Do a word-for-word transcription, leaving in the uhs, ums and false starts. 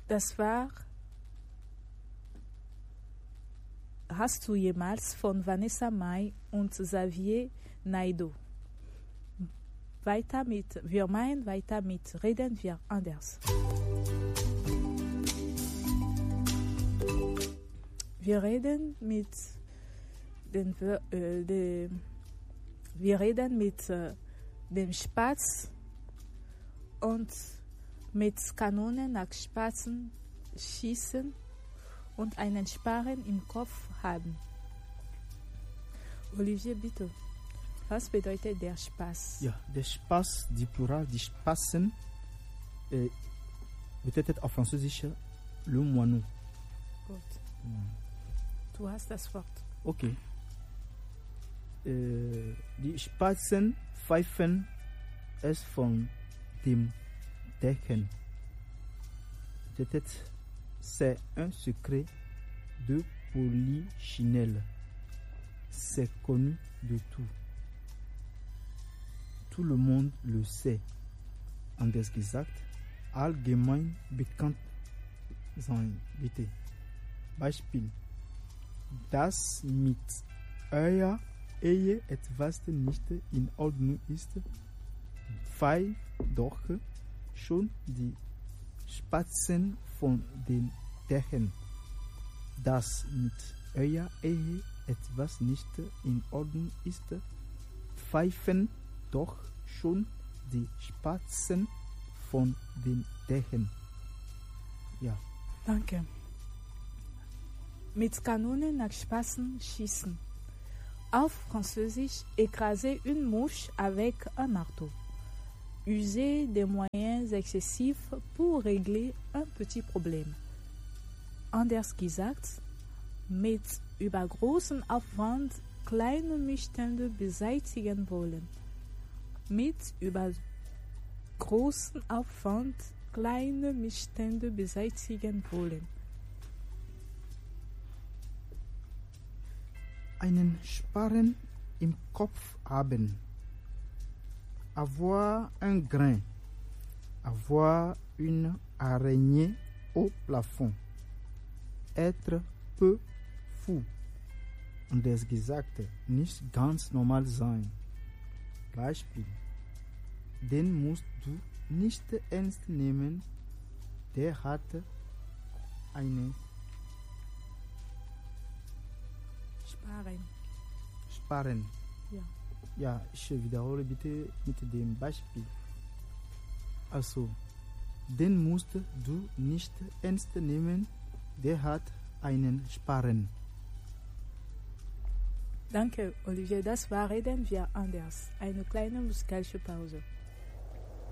Das war Hast du jemals von Vanessa Mai und Xavier Naidoo. Weiter mit, wir machen weiter mit Reden wir anders. Wir reden mit den, äh, den wir reden mit äh, dem Spatz und mit Kanonen nach Spatzen schießen und einen Sparren im Kopf haben. Olivier, bitte. Was bedeutet der Spaß? Ja, der Spaß, die Plural, die Spassen, äh, bedeutet auf Französisch le moineau. Gut. Ja. Du hast das Wort. Okay. Äh, die Spatzen pfeifen es von dem Decken. Bedeutet, c'est un secret de Polichinelle. C'est connu de tout. Tout le monde le sait. Anders gesagt, allgemein bekannt sein. Bitte. Beispiel. Dass mit eurer Ehe etwas nicht in Ordnung ist, pfeift doch schon die Spatzen von den Dächern. Dass mit eurer Ehe etwas nicht in Ordnung ist, pfeifen doch schon die Spatzen von den Dächern. Ja. Danke. Mit Kanonen nach Spatzen schießen. Auf Französisch, écraser une mouche avec un marteau. User des moyens excessifs pour régler un petit problème. Anders gesagt, mit übergroßem Aufwand kleine Missstände beseitigen wollen. Mit übergroßem Aufwand kleine Missstände beseitigen wollen. Einen Sparren im Kopf haben. Avoir un grain. Avoir une araignée au plafond. Être peu fou. Anders gesagt, nicht ganz normal sein. Beispiel. Den musst du nicht ernst nehmen. Der hat eine Sparen. Sparen. Ja. Ja, ich wiederhole bitte mit dem Beispiel. Also, den musst du nicht ernst nehmen, der hat einen Sparen. Danke, Olivier. Das war Reden wir anders. Eine kleine musikalische Pause.